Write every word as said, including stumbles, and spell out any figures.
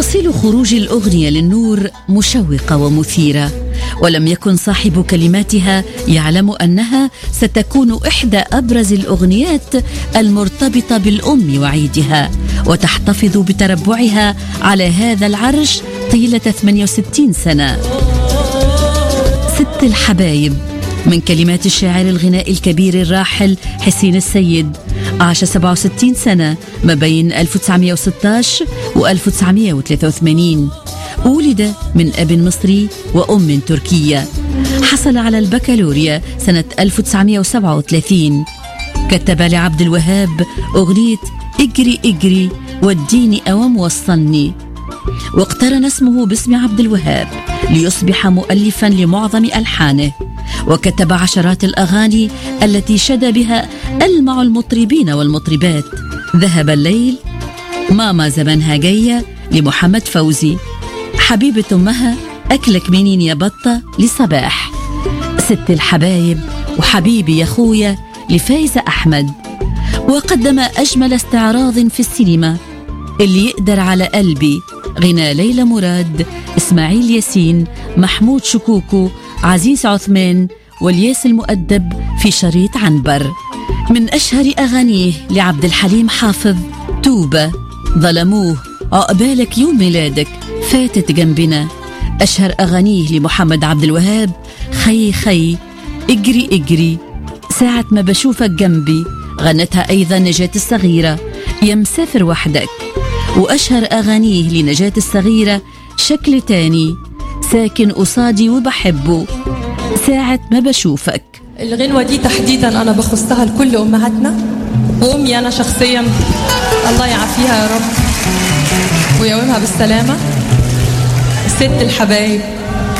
تفاصيل خروج الأغنية للنور مشوقة ومثيرة، ولم يكن صاحب كلماتها يعلم أنها ستكون إحدى أبرز الأغنيات المرتبطة بالأم وعيدها، وتحتفظ بتربعها على هذا العرش طيلة ثمانية وستين سنة. ست الحبايب من كلمات الشاعر الغنائي الكبير الراحل حسين السيد، عاش سبعة وستين سنة ما بين ألف وتسعمائة وستة عشر و ألف وتسعمائة وثلاثة وثمانين. ولد من أب مصري وأم تركية. حصل على البكالوريا سنة ألف وتسعمائة وسبعة وثلاثين. كتب لعبد الوهاب أغنية اجري اجري وديني أوام وصلني، واقترن اسمه باسم عبد الوهاب ليصبح مؤلفا لمعظم ألحانه، وكتب عشرات الأغاني التي شد بها ألمع المطربين والمطربات. ذهب الليل، ماما زمانها جاية لمحمد فوزي، حبيبة أمها، أكلك منين يا بطة لصباح، ست الحبايب وحبيبي يا خويا لفايزة أحمد. وقدم أجمل استعراض في السينما، اللي يقدر على قلبي، غنى ليلى مراد، إسماعيل ياسين، محمود شكوكو، عزيز عثمان، والياس المؤدب في شريط عنبر. من أشهر أغانيه لعبد الحليم حافظ توبة، ظلموه، عقبالك يوم ميلادك، فاتت جنبنا. أشهر أغانيه لمحمد عبد الوهاب خي خي، اجري اجري، ساعة ما بشوفك جنبي، غنتها أيضا نجاة الصغيرة، يا مسافر وحدك. وأشهر أغانيه لنجاة الصغيرة شكل تاني، ساكن قصادي وبحبه، ساعة ما بشوفك. الغنوة دي تحديدا أنا بخصها لكل أمهاتنا، وأمي أنا شخصيا الله يعافيها يا رب ويقومها بالسلامة، ست الحبايب.